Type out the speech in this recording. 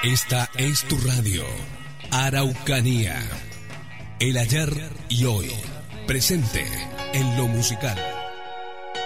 Esta es tu radio, Araucanía. El ayer y hoy, presente en lo musical.